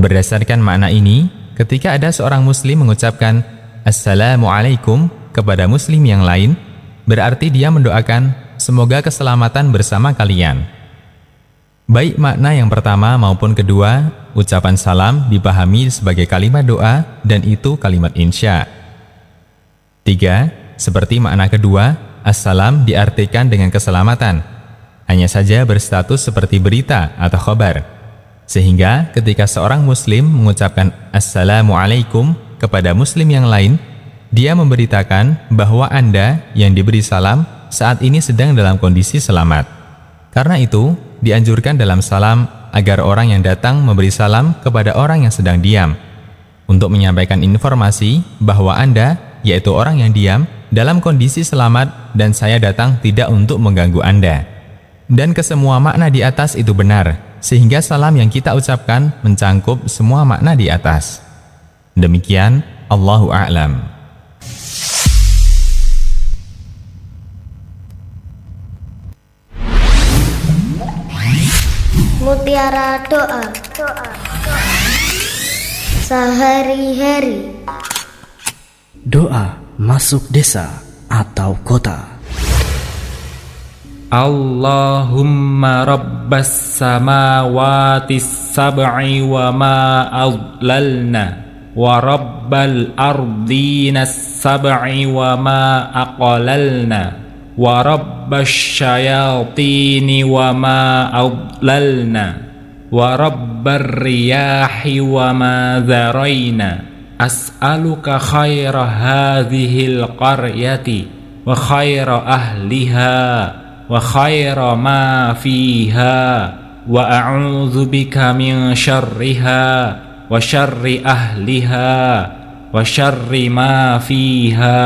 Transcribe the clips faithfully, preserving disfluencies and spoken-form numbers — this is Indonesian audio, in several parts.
Berdasarkan makna ini, ketika ada seorang muslim mengucapkan Assalamualaikum kepada muslim yang lain, berarti dia mendoakan semoga keselamatan bersama kalian. Baik makna yang pertama maupun kedua, ucapan salam dipahami sebagai kalimat doa dan itu kalimat insya. Tiga, seperti makna kedua, assalam diartikan dengan keselamatan, hanya saja berstatus seperti berita atau khabar. Sehingga ketika seorang muslim mengucapkan Assalamualaikum kepada muslim yang lain, dia memberitakan bahwa Anda yang diberi salam saat ini sedang dalam kondisi selamat. Karena itu, dianjurkan dalam salam agar orang yang datang memberi salam kepada orang yang sedang diam, untuk menyampaikan informasi bahwa Anda, yaitu orang yang diam, dalam kondisi selamat dan saya datang tidak untuk mengganggu Anda. Dan kesemua makna di atas itu benar, sehingga salam yang kita ucapkan mencangkup semua makna di atas. Demikian, Allahu a'lam. Mutiara doa, doa, doa. Sehari-hari. Doa masuk desa atau kota. Allahumma rabbas samawati sab'i wa ma adlalna wa rabbal ardina sab'i wa ma aqalalna wa rabbasy syayatini wa ma adlalna wa rabbar riyahi wa ma dharaina. As'aluka khaira hadhil qaryati wa khaira ahliha wa khaira ma fiha wa a'udzu bika min syarriha wa syarri ahliha wa syarri ma fiha.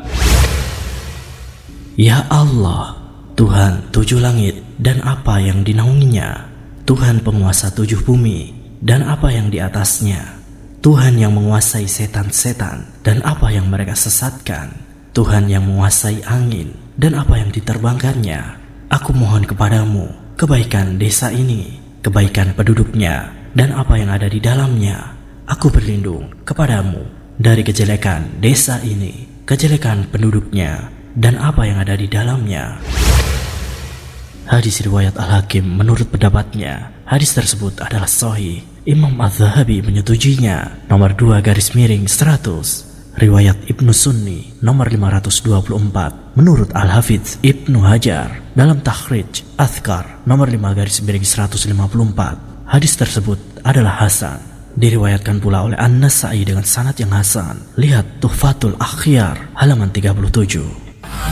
Ya Allah, Tuhan tujuh langit dan apa yang dinaunginya, Tuhan penguasa tujuh bumi dan apa yang di atasnya, Tuhan yang menguasai setan-setan dan apa yang mereka sesatkan, Tuhan yang menguasai angin dan apa yang diterbangkannya. Aku mohon kepadamu kebaikan desa ini, kebaikan penduduknya dan apa yang ada di dalamnya. Aku berlindung kepadamu dari kejelekan desa ini, kejelekan penduduknya dan apa yang ada di dalamnya. Hadis riwayat Al-Hakim menurut pendapatnya, hadis tersebut adalah sahih. Imam Az-Zahabi menyetujuinya. Nomor dua garis miring seratus. Riwayat Ibnu Sunni nomor lima ratus dua puluh empat. Menurut Al-Hafidz Ibnu Hajar dalam Takhrij Azkar nomor lima garis miring seratus lima puluh empat. Hadis tersebut adalah hasan. Diriwayatkan pula oleh An-Nasa'i dengan sanad yang hasan. Lihat Tuhfatul Akhyar halaman tiga puluh tujuh.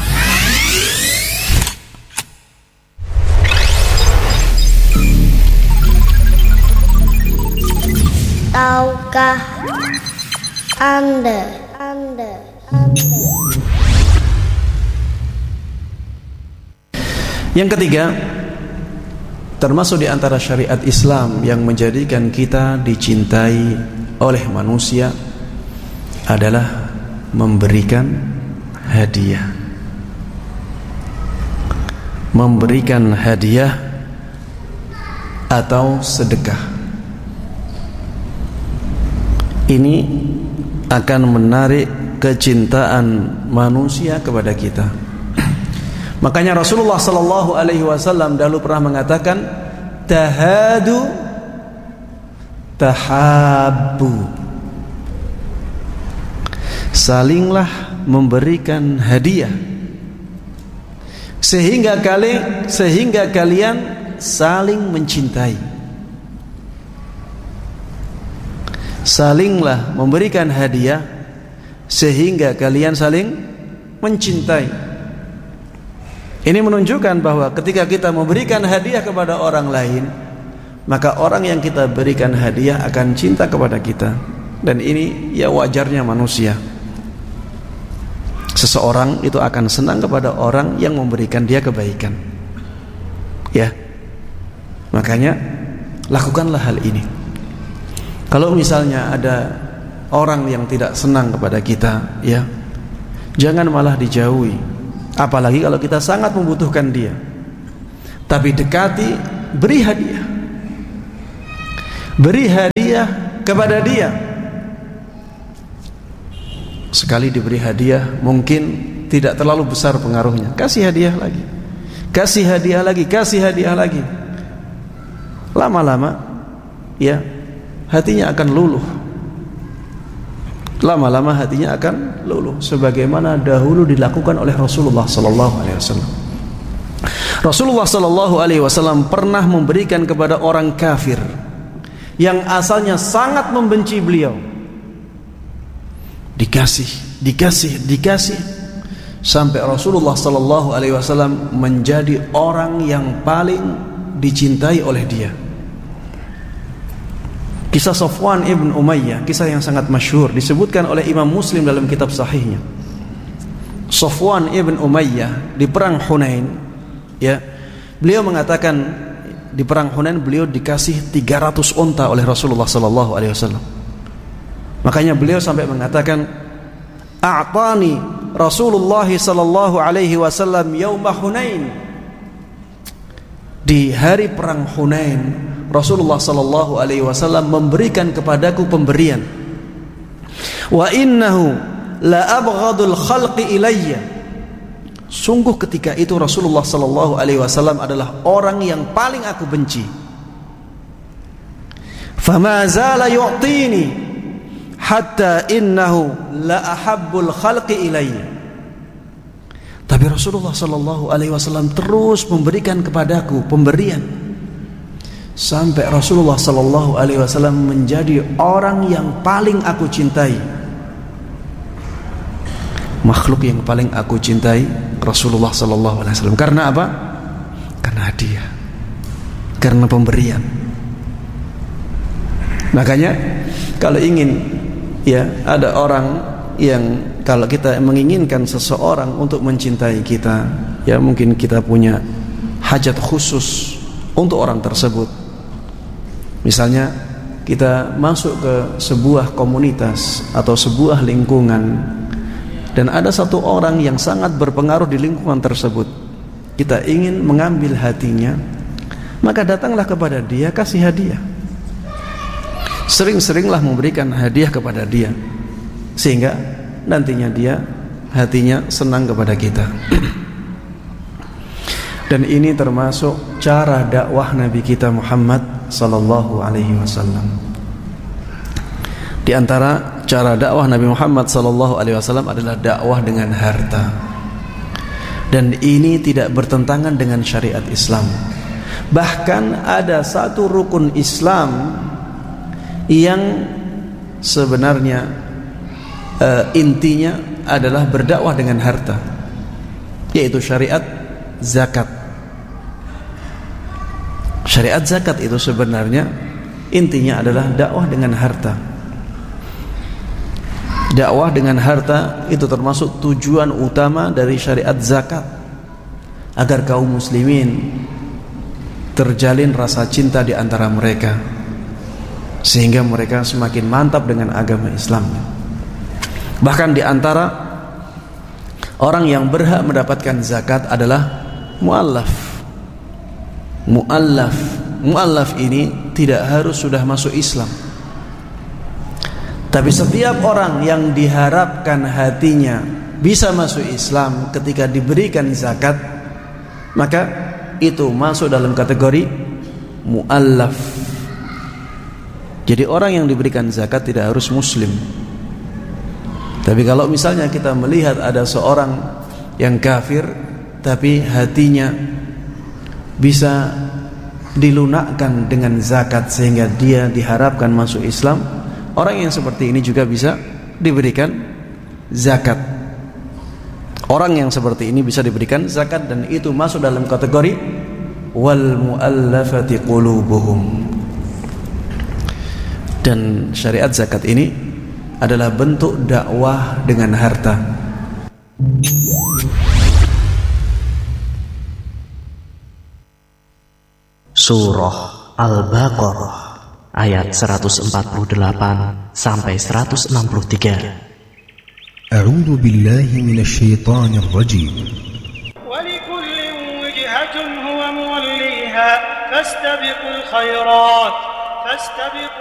Tahukah Anda, Anda, Anda? Yang ketiga, termasuk di antara syariat Islam yang menjadikan kita dicintai oleh manusia adalah memberikan hadiah. Memberikan hadiah atau sedekah. Ini akan menarik kecintaan manusia kepada kita. Makanya Rasulullah sallallahu alaihi wasallam dahulu pernah mengatakan, tahadu tahabbu. Salinglah memberikan hadiah sehingga kalian sehingga kalian saling mencintai. Salinglah memberikan hadiah sehingga kalian saling mencintai. Ini menunjukkan bahwa ketika kita memberikan hadiah kepada orang lain, maka orang yang kita berikan hadiah akan cinta kepada kita. Dan ini ya wajarnya manusia. Seseorang itu akan senang kepada orang yang memberikan dia kebaikan. Ya. Makanya lakukanlah hal ini. Kalau misalnya ada orang yang tidak senang kepada kita, ya, jangan malah dijauhi. Apalagi kalau kita sangat membutuhkan dia. Tapi dekati, beri hadiah. Beri hadiah kepada dia. Sekali diberi hadiah mungkin tidak terlalu besar pengaruhnya, kasih hadiah lagi, kasih hadiah lagi, kasih hadiah lagi. Lama-lama ya hatinya akan luluh. Lama-lama hatinya akan luluh, sebagaimana dahulu dilakukan oleh Rasulullah sallallahu alaihi wasallam. Rasulullah sallallahu alaihi wasallam pernah memberikan kepada orang kafir yang asalnya sangat membenci beliau, dikasih, dikasih, dikasih, sampai Rasulullah sallallahu alaihi wasallam menjadi orang yang paling dicintai oleh dia. Kisah Safwan ibn Umayyah, kisah yang sangat masyhur, disebutkan oleh Imam Muslim dalam kitab sahihnya. Safwan ibn Umayyah di perang Hunain, ya, beliau mengatakan di perang Hunain beliau dikasih tiga ratus unta oleh Rasulullah sallallahu alaihi wasallam. Makanya beliau sampai mengatakan, "A'tani Rasulullah sallallahu alaihi wasallam yauma Hunain." Di hari perang Hunain, Rasulullah sallallahu alaihi wasallam memberikan kepadaku pemberian. Wa innahu la abghadul khalqi ilayya. Sungguh ketika itu Rasulullah sallallahu alaihi wasallam adalah orang yang paling aku benci. Fama zala yu'tini hatta innahu la ahabbul khalqi ilayya. Tapi Rasulullah sallallahu alaihi wasallam terus memberikan kepadaku pemberian sampai Rasulullah sallallahu alaihi wasallam menjadi orang yang paling aku cintai. Makhluk yang paling aku cintai Rasulullah sallallahu alaihi wasallam. Karena apa? Karena hadiah, karena pemberian. Makanya kalau ingin ya ada orang yang kalau kita menginginkan seseorang untuk mencintai kita, ya mungkin kita punya hajat khusus untuk orang tersebut. Misalnya kita masuk ke sebuah komunitas atau sebuah lingkungan dan ada satu orang yang sangat berpengaruh di lingkungan tersebut, kita ingin mengambil hatinya, maka datanglah kepada dia, kasih hadiah. Sering-seringlah memberikan hadiah kepada dia, sehingga nantinya dia hatinya senang kepada kita. Dan ini termasuk cara dakwah Nabi kita Muhammad sallallahu alaihi wasallam. Di antara cara dakwah Nabi Muhammad sallallahu alaihi wasallam adalah dakwah dengan harta. Dan ini tidak bertentangan dengan syariat Islam. Bahkan ada satu rukun Islam yang sebenarnya uh, intinya adalah berdakwah dengan harta, yaitu syariat zakat. Syariat zakat itu sebenarnya intinya adalah dakwah dengan harta. Dakwah dengan harta itu termasuk tujuan utama dari syariat zakat, agar kaum muslimin terjalin rasa cinta di antara mereka, sehingga mereka semakin mantap dengan agama Islam. Bahkan di antara orang yang berhak mendapatkan zakat adalah mu'allaf. Mu'allaf, mu'allaf ini tidak harus sudah masuk Islam, tapi setiap orang yang diharapkan hatinya bisa masuk Islam ketika diberikan zakat, maka itu masuk dalam kategori mu'allaf. Jadi orang yang diberikan zakat tidak harus muslim. Tapi kalau misalnya kita melihat ada seorang yang kafir tapi hatinya bisa dilunakkan dengan zakat sehingga dia diharapkan masuk Islam, orang yang seperti ini juga bisa diberikan zakat. Orang yang seperti ini bisa diberikan zakat, dan itu masuk dalam kategori wal mu'allafati qulubuhum. Dan syariat zakat ini adalah bentuk dakwah dengan harta. Surah Al-Baqarah ayat seratus empat puluh delapan sampai seratus enam puluh tiga. A'udzu billahi minasy syaithanir rajim. ولكل وجهة هو موليها فاستبقوا الخيرات فاستبقوا